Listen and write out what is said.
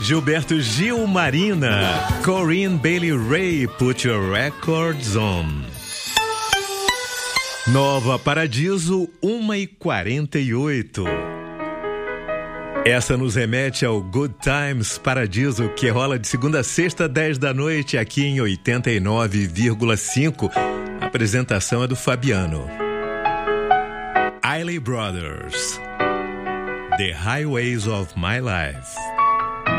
Gilberto Gil, Marina. Corinne Bailey Rae, Put Your Records On. Nova Paradiso, 1h48. Essa nos remete ao Good Times Paradiso, que rola de segunda a sexta, 10 da noite, aqui em 89,5. A apresentação é do Fabiano. Isley Brothers, The Highways of My Life.